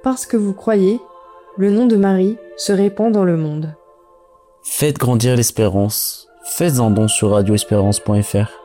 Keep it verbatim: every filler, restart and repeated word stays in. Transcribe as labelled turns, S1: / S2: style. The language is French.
S1: Parce que vous croyez, le nom de Marie se répand dans le monde.
S2: Faites grandir l'espérance. Faites un don sur radio espérance point f r.